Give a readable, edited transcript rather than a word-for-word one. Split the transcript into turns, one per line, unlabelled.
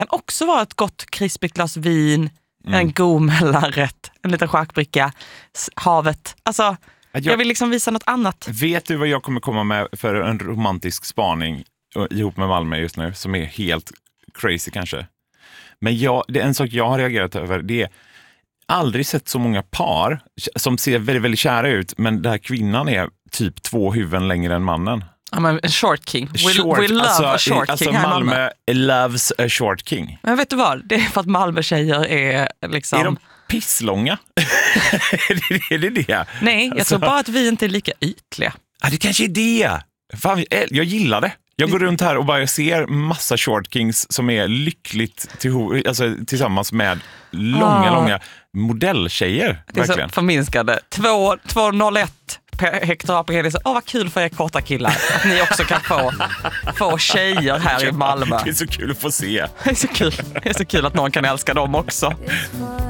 kan också vara ett gott krispigt glas vin, en god mellanrätt, en liten charkbricka, havet. Alltså, jag vill liksom visa något annat.
Vet du vad jag kommer komma med för en romantisk spaning ihop med Malmö just nu, som är helt crazy kanske? Men det är en sak jag har reagerat över, det är aldrig sett så många par som ser väldigt, väldigt kära ut, men där kvinnan är typ 2 huvuden längre än mannen.
Ja, men en short king. We love a short king här i
Malmö loves a short king.
Men vet du vad? Det är för att Malmö-tjejer är liksom... Är de
pisslånga? är det det?
Nej, jag tror bara att vi inte är lika ytliga.
Ja, det kanske är det. Fan, jag gillar det. Jag går runt här och bara ser massa short kings som är lyckligt tillsammans med långa modelltjejer.
Det är
verkligen.
Så förminskande. 201 hektar på hela. Vad kul för er korta killar. Att ni också kan få tjejer här i Malmö.
Det är så kul att få se.
Det är så kul att någon kan älska dem också.